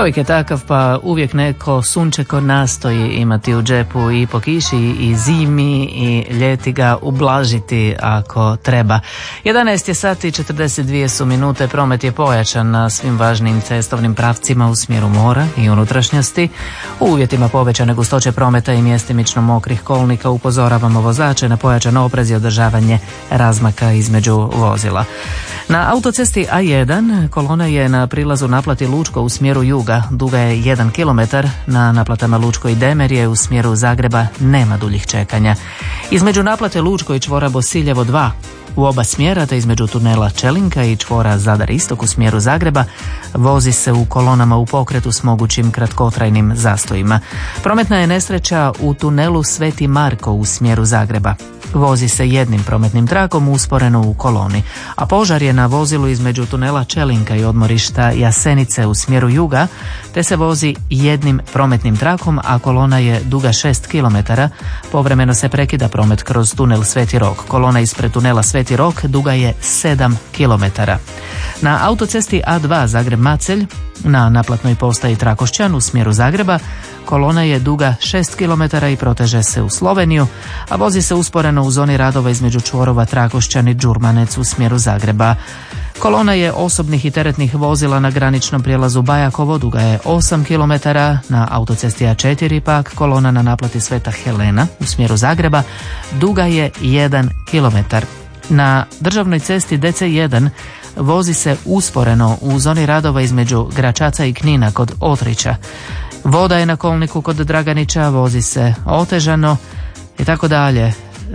Čovjek je takav pa uvijek neko sunčeko nastoji imati u džepu i po kiši i zimi i ljeti ga ublažiti ako treba. 11 je sati i 42 su minute, promet je pojačan na svim važnim cestovnim pravcima u smjeru mora i unutrašnjosti. U uvjetima povećane gustoće prometa i mjestimično mokrih kolnika upozoravamo vozače na pojačan oprez i održavanje razmaka između vozila. Na autocesti A1 kolona je na prilazu naplati Lučko u smjeru juga, duga je 1 km, na naplatama Lučko i Demerje u smjeru Zagreba nema duljih čekanja. Između naplate Lučko i čvora Bosiljevo 2 u oba smjera, te između tunela Čelinka i čvora Zadar Istok u smjeru Zagreba vozi se u kolonama u pokretu s mogućim kratkotrajnim zastojima. Prometna je nesreća u tunelu Sveti Marko u smjeru Zagreba. Vozi se jednim prometnim trakom usporeno u koloni, a požar je na vozilu između tunela Čelinka i odmorišta Jasenice u smjeru juga, te se vozi jednim prometnim trakom, a kolona je duga 6 km. Povremeno se prekida promet kroz tunel Sveti Rok. Kolona ispred tunela Sveti Rok duga je 7 km. Na autocesti A2 Zagreb-Macelj, na naplatnoj postaji Trakošćan u smjeru Zagreba, kolona je duga 6 km i proteže se u Sloveniju, a vozi se usporeno u zoni radova između čvorova Trakošćan i Đurmanec u smjeru Zagreba. Kolona je osobnih i teretnih vozila na graničnom prijelazu Bajakovo, duga je 8 km, na autocesti A4 pak kolona na naplati Sveta Helena u smjeru Zagreba duga je 1 km. Na državnoj cesti DC1 vozi se usporeno u zoni radova između Gračaca i Knina kod Otrića. Voda je na kolniku kod Draganića, vozi se otežano i tako dalje.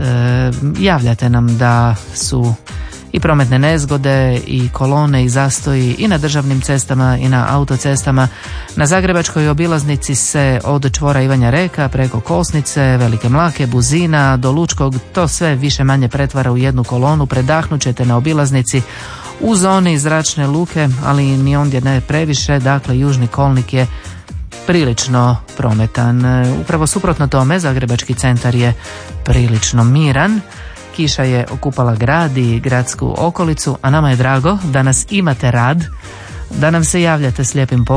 Javljate nam da su i prometne nezgode i kolone i zastoji i na državnim cestama i na autocestama. Na zagrebačkoj obilaznici se od čvora Ivanja Reka preko Kosnice, Velike Mlake, Buzina do Lučkog to sve više manje pretvara u jednu kolonu. Predahnut ćete na obilaznici u zoni zračne luke, ali ni ondje ne previše, dakle južni kolnik je prilično prometan. Upravo suprotno tome, zagrebački centar je prilično miran. Kiša je okupala grad i gradsku okolicu, a nama je drago da nas imate rad, da nam se javljate s lijepim